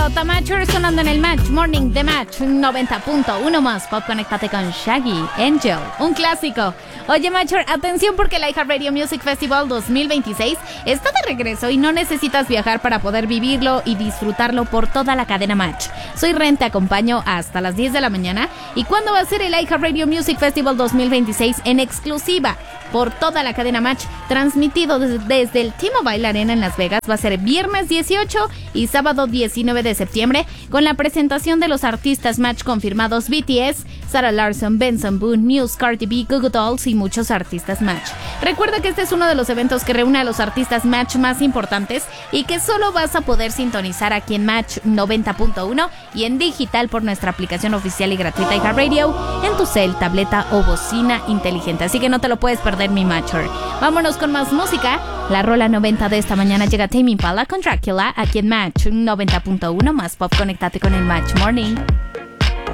Tamacher sonando en el Match Morning de Match 90.1 más pop. Conéctate con Shaggy, Angel, un clásico. Oye, Matcher, atención porque el iHeartRadio Music Festival 2026 está de regreso y no necesitas viajar para poder vivirlo y disfrutarlo por toda la cadena Match. Soy Ren, te acompaño hasta las 10 de la mañana. ¿Y cuándo va a ser el iHeartRadio Music Festival 2026? En exclusiva por toda la cadena Match, transmitido desde el T-Mobile Arena en Las Vegas. Va a ser viernes 18 y sábado 19 de septiembre, con la presentación de los artistas Match confirmados: BTS, Sarah Larsson, Benson Boone, Muse, Cardi B, Goo Goo Dolls y muchos artistas Match. Recuerda que este es uno de los eventos que reúne a los artistas Match más importantes y que solo vas a poder sintonizar aquí en Match 90.1 y en digital por nuestra aplicación oficial y gratuita iHeartRadio en tu cel, tableta o bocina inteligente. Así que no te lo puedes perder, mi Matcher. Vámonos con más música. La rola 90 de esta mañana llega Tame Impala con Dracula aquí en Match 90.1 más pop. Conéctate con el Match Morning.